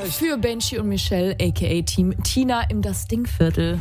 für Benji und Michelle, a.k.a. Team Tina im Das Ding-Viertel.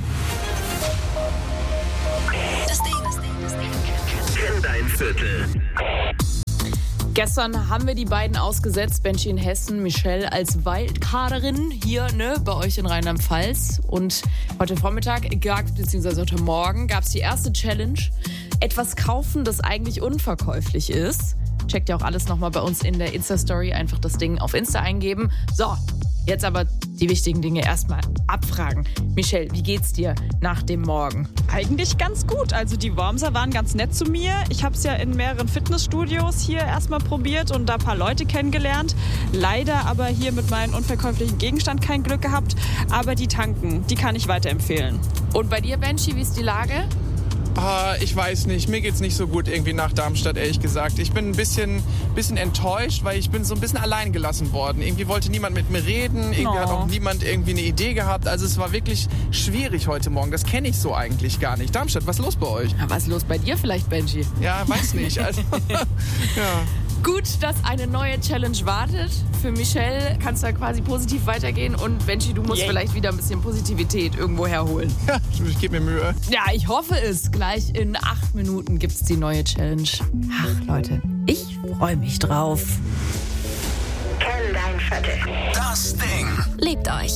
Das Ding. Kenn dein Viertel. Gestern haben wir die beiden ausgesetzt, Benji in Hessen, Michelle als Wildcarderin hier bei euch in Rheinland-Pfalz. Und heute Vormittag, beziehungsweise heute Morgen, gab es die erste Challenge. Etwas kaufen, das eigentlich unverkäuflich ist. Checkt ja auch alles nochmal bei uns in der Insta-Story. Einfach das Ding auf Insta eingeben. So, jetzt aber die wichtigen Dinge erstmal abfragen. Michelle, wie geht's dir nach dem Morgen? Eigentlich ganz gut. Also die Wormser waren ganz nett zu mir. Ich habe es ja in mehreren Fitnessstudios hier erstmal probiert und da ein paar Leute kennengelernt. Leider aber hier mit meinem unverkäuflichen Gegenstand kein Glück gehabt. Aber die Tanken, die kann ich weiterempfehlen. Und bei dir, Benji, wie ist die Lage? Ich weiß nicht, mir geht's nicht so gut irgendwie nach Darmstadt, ehrlich gesagt. Ich bin ein bisschen enttäuscht, weil ich bin so ein bisschen allein gelassen worden. Irgendwie wollte niemand mit mir reden, irgendwie hat auch niemand irgendwie eine Idee gehabt. Also es war wirklich schwierig heute Morgen, das kenne ich so eigentlich gar nicht. Darmstadt, was ist los bei euch? Ja, was ist los bei dir vielleicht, Benji? Ja, weiß nicht. Also, ja. Gut, dass eine neue Challenge wartet. Für Michelle kannst du da quasi positiv weitergehen. Und Benji, du musst vielleicht wieder ein bisschen Positivität irgendwo herholen. Ja, ich gebe mir Mühe. Ja, ich hoffe es. Gleich in 8 Minuten gibt's die neue Challenge. Ach, Leute, ich freue mich drauf. Kenn dein Viertel. Das Ding. Liebt euch.